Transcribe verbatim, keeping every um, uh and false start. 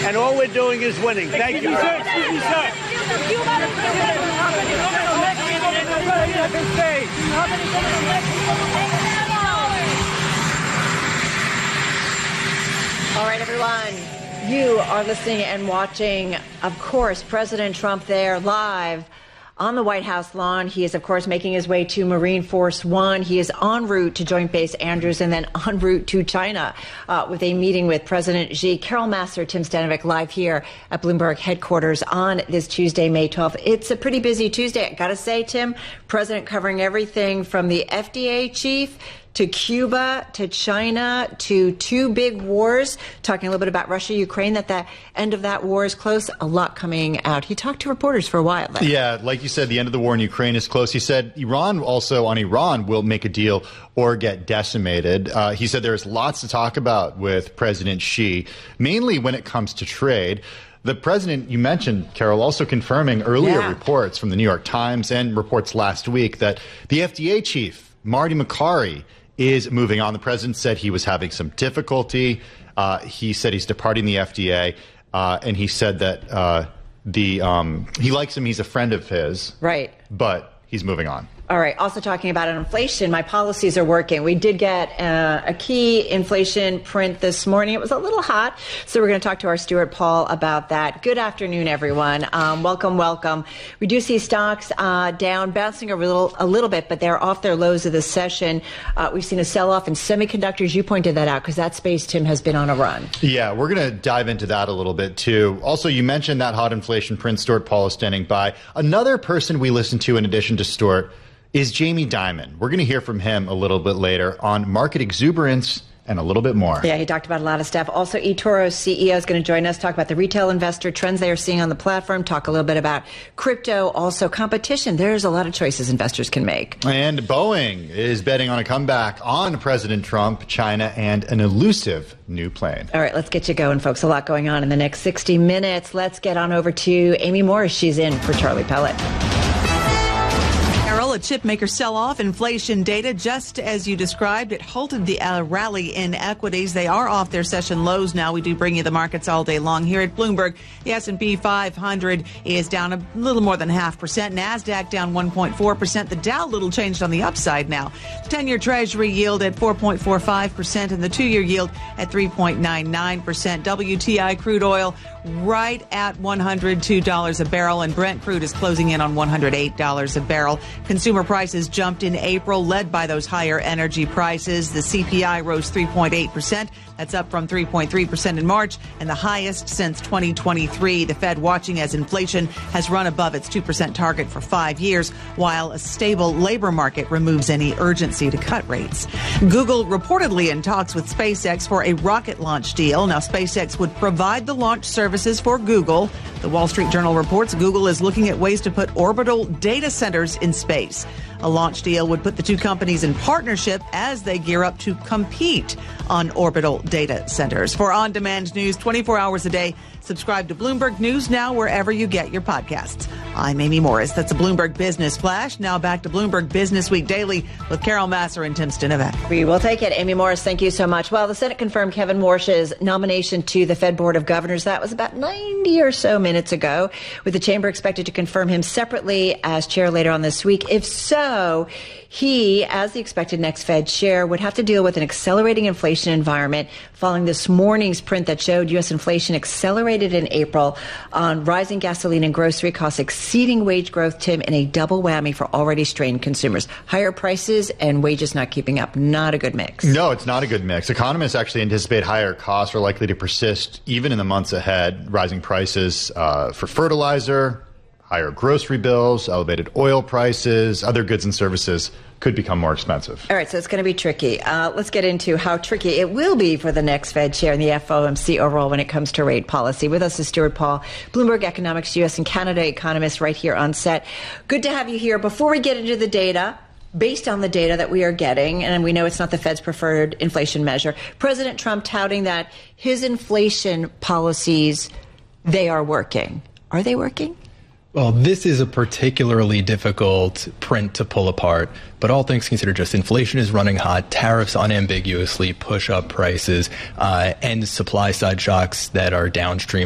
and all we're doing is winning. Thank you. Sir, excuse me, sir. All right, everyone, you are listening and watching, of course, President Trump there live on the White House lawn. He is, of course, making his way to Marine Force One. He is en route to Joint Base Andrews and then en route to China uh, with a meeting with President Xi. Carol Massar, Tim Stanovic, live here at Bloomberg headquarters on this Tuesday, May twelfth. It's a pretty busy Tuesday. I got to say, Tim, President covering everything from the F D A chief to Cuba, to China, to two big wars, talking a little bit about Russia, Ukraine, that the end of that war is close. A lot coming out. He talked to reporters for a while there. Yeah, like you said, the end of the war in Ukraine is close. He said Iran also on Iran will make a deal or get decimated. Uh, he said there's lots to talk about with President Xi, mainly when it comes to trade. The president, you mentioned, Carol, also confirming earlier yeah. reports from the New York Times and reports last week that the F D A chief, Marty Makary, is moving on. The president said he was having some difficulty. Uh, he said he's departing the F D A, uh, and he said that uh, the um, he likes him. He's a friend of his. Right. But he's moving on. All right. Also talking about inflation, my policies are working. We did get uh, a key inflation print this morning. It was a little hot, so we're going to talk to our Stuart Paul about that. Good afternoon, everyone. Um, welcome, welcome. We do see stocks uh, down, bouncing a little, a little bit, but they're off their lows of the session. Uh, we've seen a sell-off in semiconductors. You pointed that out because that space, Tim, has been on a run. Yeah, we're going to dive into that a little bit, too. Also, you mentioned that hot inflation print. Stuart Paul is standing by. Another person we listen to in addition to Stuart is Jamie Dimon. We're going to hear from him a little bit later on market exuberance and a little bit more. Yeah, he talked about a lot of stuff. Also, eToro's C E O is going to join us, talk about the retail investor trends they are seeing on the platform, talk a little bit about crypto, also competition. There's a lot of choices investors can make. And Boeing is betting on a comeback on President Trump, China, and an elusive new plane. All right, let's get you going, folks. A lot going on in the next sixty minutes. Let's get on over to Amy Morris. She's in for Charlie Pellet. A chip maker sell-off, inflation data, just as you described, it halted the uh, rally in equities. They are off their session lows now. We do bring you the markets all day long here at Bloomberg. The S and P five hundred is down a little more than half percent. NASDAQ down one point four percent. The Dow little changed on the upside now. The ten-year Treasury yield at four point four five percent and the two-year yield at three point nine nine percent. W T I crude oil right at one hundred two dollars a barrel, and Brent crude is closing in on one hundred eight dollars a barrel. Consumer prices jumped in April, led by those higher energy prices. The C P I rose three point eight percent. That's up from three point three percent in March and the highest since twenty twenty-three. The Fed watching as inflation has run above its two percent target for five years, while a stable labor market removes any urgency to cut rates. Google reportedly in talks with SpaceX for a rocket launch deal. Now, SpaceX would provide the launch services for Google. The Wall Street Journal reports Google is looking at ways to put orbital data centers in space. A launch deal would put the two companies in partnership as they gear up to compete on orbital data centers. For on-demand news twenty-four hours a day, subscribe to Bloomberg News Now wherever you get your podcasts. I'm Amy Morris. That's a Bloomberg Business Flash. Now back to Bloomberg Business Week Daily with Carol Massar and Tim Stanovic. We will take it. Amy Morris, thank you so much. Well, the Senate confirmed Kevin Warsh's nomination to the Fed Board of Governors. That was about ninety or so minutes ago, with the chamber expected to confirm him separately as chair later on this week. If so, he, as the expected next Fed chair, would have to deal with an accelerating inflation environment following this morning's print that showed U S inflation accelerated in April on rising gasoline and grocery costs exceeding wage growth, Tim, in a double whammy for already strained consumers. Higher prices and wages not keeping up. Not a good mix. No, it's not a good mix. Economists actually anticipate higher costs are likely to persist even in the months ahead. Rising prices uh, for fertilizer, higher grocery bills, elevated oil prices, other goods and services could become more expensive. All right, so it's going to be tricky. Uh, let's get into how tricky it will be for the next Fed chair in the F O M C overall when it comes to rate policy. With us is Stuart Paul, Bloomberg Economics U S and Canada economist right here on set. Good to have you here. Before we get into the data, based on the data that we are getting, and we know it's not the Fed's preferred inflation measure, President Trump touting that his inflation policies, they are working. Are they working? Well, this is a particularly difficult print to pull apart, but all things considered, just inflation is running hot, tariffs unambiguously push up prices, uh, and supply side shocks that are downstream